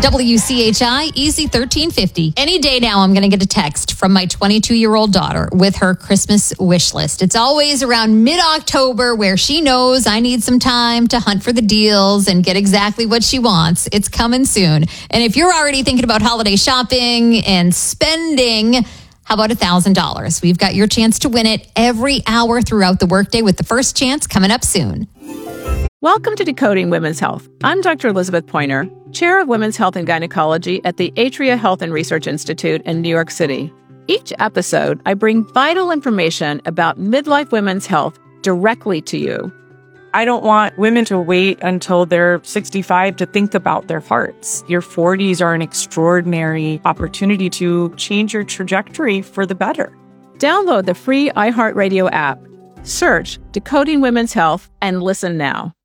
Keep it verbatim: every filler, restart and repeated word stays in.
W C H I, Easy thirteen fifty. Any day now, I'm going to get a text from my twenty-two-year-old daughter with her Christmas wish list. It's always around mid-October where she knows I need some time to hunt for the deals and get exactly what she wants. It's coming soon. And if you're already thinking about holiday shopping and spending, how about one thousand dollars? We've got your chance to win it every hour throughout the workday with the first chance coming up soon. Welcome to Decoding Women's Health. I'm Doctor Elizabeth Pointer, Chair of Women's Health and Gynecology at the Atria Health and Research Institute in New York City. Each episode, I bring vital information about midlife women's health directly to you. I don't want women to wait until they're sixty-five to think about their hearts. Your forties are an extraordinary opportunity to change your trajectory for the better. Download the free iHeartRadio app, search Decoding Women's Health, and listen now.